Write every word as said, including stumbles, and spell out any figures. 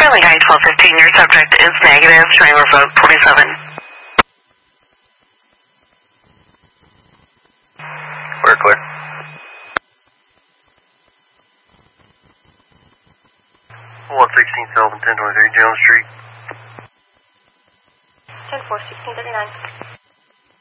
Sterling Guy twelve fifteen, your subject is negative, showing revoke twenty-seven. We're clear. one sixteen Sullivan, ten twenty-three Jones Street. ten four, sixteen thirty-nine.